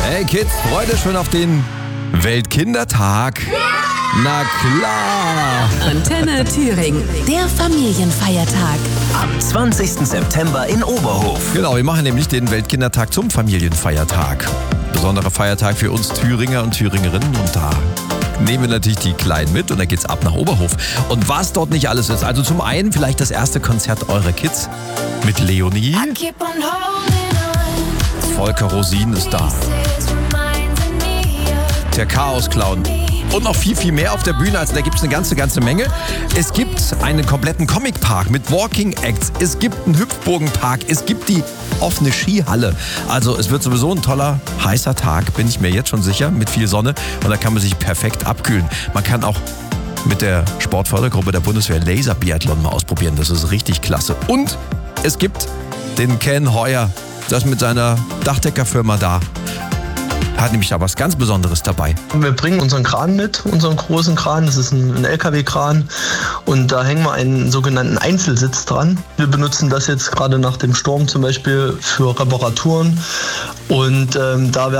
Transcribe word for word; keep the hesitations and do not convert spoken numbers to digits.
Hey Kids, freut euch schon auf den Weltkindertag? Na klar! Antenne Thüringen, der Familienfeiertag. Am zwanzigsten September in Oberhof. Genau, wir machen nämlich den Weltkindertag zum Familienfeiertag. Besonderer Feiertag für uns Thüringer und Thüringerinnen, und da nehmen wir natürlich die Kleinen mit und dann geht's ab nach Oberhof. Und was dort nicht alles ist, also zum einen vielleicht das erste Konzert eurer Kids mit Leonie. Volker Rosin ist da. Der Chaos-Clown. Und noch viel, viel mehr auf der Bühne. Also da gibt es eine ganze, ganze Menge. Es gibt einen kompletten Comic-Park mit Walking Acts. Es gibt einen Hüpfburgenpark. Es gibt die offene Skihalle. Also es wird sowieso ein toller, heißer Tag, bin ich mir jetzt schon sicher, mit viel Sonne. Und da kann man sich perfekt abkühlen. Man kann auch mit der Sportfördergruppe der Bundeswehr Laserbiathlon mal ausprobieren. Das ist richtig klasse. Und es gibt den Ken Heuer, das mit seiner Dachdeckerfirma da. Hat nämlich da was ganz Besonderes dabei. Wir bringen unseren Kran mit, unseren großen Kran. Das ist ein, ein L K W-Kran und da hängen wir einen sogenannten Einzelsitz dran. Wir benutzen das jetzt gerade nach dem Sturm zum Beispiel für Reparaturen und ähm, da